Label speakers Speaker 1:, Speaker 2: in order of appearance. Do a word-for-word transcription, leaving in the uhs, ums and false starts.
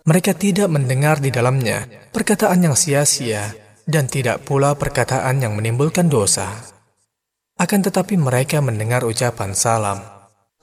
Speaker 1: Mereka tidak mendengar di dalamnya perkataan yang sia-sia dan tidak pula perkataan yang menimbulkan dosa. Akan tetapi mereka mendengar ucapan salam